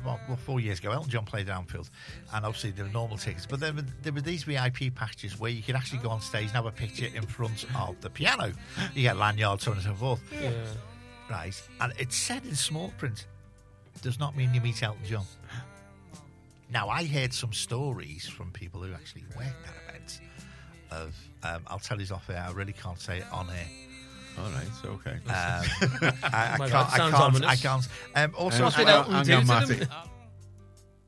4 years ago, Elton John played at Anfield, and obviously there were normal tickets, but then there were these VIP packages where you could actually go on stage and have a picture in front of the piano. You get lanyards, so on and so forth. Yeah. Right, and it said in small print, does not mean you meet Elton John. Now, I heard some stories from people who actually worked at events of, I'll tell you off air, I really can't say it on air. All right, so okay. I My God, sounds ominous. can't. Also, What's with Elton hang on, do to Matty. them?